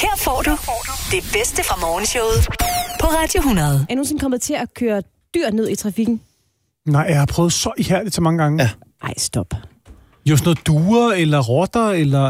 Her får du det bedste fra morgenshowet på Radio 100. Er du nogensinde kommet til at køre dyr ned i trafikken? Nej, jeg har prøvet så ihærdigt så mange gange. Ja. Ej, stop. Jo, sådan noget duer, eller rotter, eller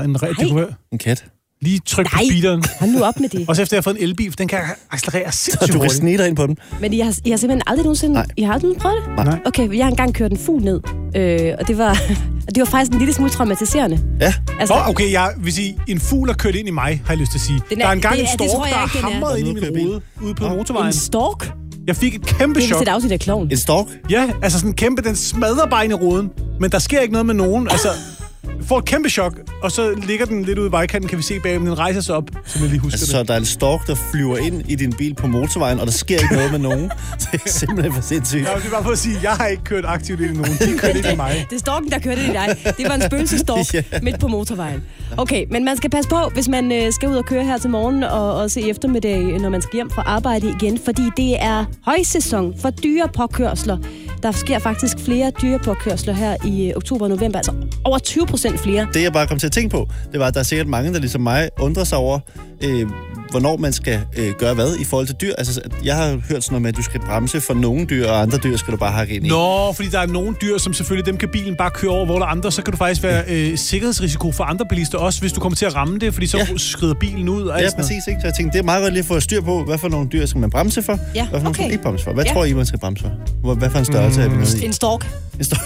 En kat. lige tryk på speederen. Hold nu op med det. Også efter jeg har fået en elbil, for den kan accelerere sindssygt Så du kan hurtigt. snige dig ind på den. Men I har simpelthen aldrig nogensinde... Nej. I har aldrig prøvet det? Nej. Okay, jeg har engang kørt en fugl ned, og det var faktisk en lille smule traumatiserende. Ja. Altså, Okay, jeg vil sige, en fugl har kørt ind i mig, har jeg lyst til at sige. Der er engang en stork, der har hamret ind i min rode ude på motorvejen. en stork? Jeg fik et kæmpe Det er chok. vist et afsnit af Klovn. En stork? Ja, altså sådan en kæmpe, den smadrer bare ind i roden. Men der sker ikke noget med nogen. Altså, får et kæmpe chok, og så ligger den lidt ude i vejkanten, kan vi se bag, men den rejser sig op, så jeg lige husker Altså, så det. der er en stork, der flyver ind i din bil på motorvejen, og der sker ikke noget med nogen. Det er simpelthen for sindssygt. Jeg vil bare for at sige, at jeg har ikke kørt aktivt ind i nogen. De kørte ind i mig. Det er storken, der kørte ind i dig. Det var en spøgelsestork midt på motorvejen. Okay, men man skal passe på, hvis man skal ud og køre her til morgen og se eftermiddag, når man skal hjem fra arbejde igen, fordi det er højsæson for dyrepåkørsler. Der sker faktisk flere dyrepåkørsler her i oktober og november, altså over 20% flere. Det, jeg bare kom til at tænke på, det var, at der er sikkert mange, der ligesom mig undrer sig over, hvornår man skal gøre hvad i forhold til dyr. Altså, jeg har hørt sådan noget med, at du skal bremse for nogle dyr, og andre dyr skal du bare hakke ind i. Nå, fordi der er nogle dyr, som selvfølgelig, dem kan bilen bare køre over, hvor der er andre, så kan du faktisk være sikkerhedsrisiko for andre bilister også, hvis du kommer til at ramme det, fordi så skrider bilen ud. Og Ja, præcis. Ikke? Så jeg tænkte, det er meget godt lige at få styr på, hvad for nogle dyr skal man bremse for, hvad for nogle skal man ikke bremse for. Hvad tror I, man skal bremse for? Hvad for en størrelse er vi nede i? En stork. En stork.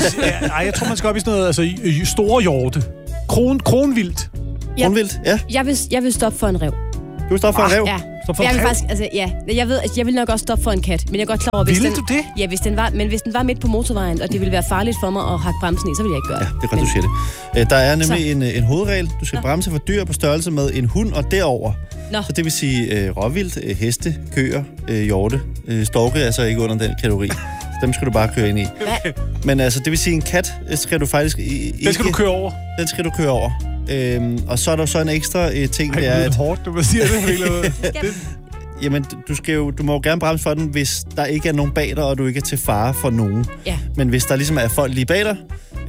Jeg tror, man skal op i sådan noget, altså store hjorte. Kronvildt. Kronvildt? Ja. Jeg vil stoppe for en ræv. Du vil stoppe for en ræv? Ja. Stop for Jeg vil ræv? faktisk, altså, ja. Jeg vil nok også stoppe for en kat, men jeg er godt klar over, hvis Ville den... du det? Ja, hvis den var midt på motorvejen, og det ville være farligt for mig at hakke bremsen i, så ville jeg ikke gøre Ja, det. det er godt, du siger det. Der er nemlig en hovedregel. Du skal bremse for dyr på størrelse med en hund og derover. Nå. Så det vil sige råvildt, heste, køer, hjorte. Storke er så ikke under den kategori. Dem skal du bare køre ind i. Hvad? Men altså, det vil sige, en kat skal du faktisk ikke... Den skal du køre over. Den skal du køre over. Og så er der så en ekstra ting, Ej, det er, det er at hårdt, du siger det. jamen, du må jo gerne bremse for den, hvis der ikke er nogen bag dig, og du ikke er til fare for nogen. Ja. Men hvis der ligesom er folk lige bag dig,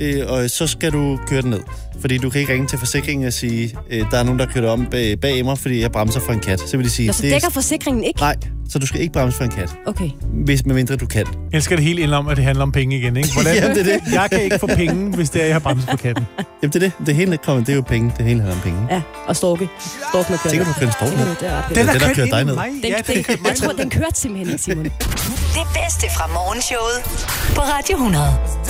og så skal du køre den ned. Fordi du kan ikke ringe til forsikringen og sige, der er nogen, der kører om bag mig, fordi jeg bremser for en kat. Så vil de sige... Nå, så dækker forsikringen ikke? Nej, så du skal ikke bremse for en kat. Okay. Medmindre du kan. Jeg elsker det hele om, at det handler om penge igen, ikke? Hvordan? Jamen, det er det. Jeg kan ikke få penge, hvis det er, jeg har bremset på katten. Jamen, det er det. Det hele kommer, det er jo penge. Det hele handler om penge. Ja, og storke. Storken er kørt. Tænker du på en storke? Det er ret Den vildt. der kørt dig ned. Jeg tror, den kørte simpelthen ikke, Simon. Det bedste fra morgenshowet på Radio 100.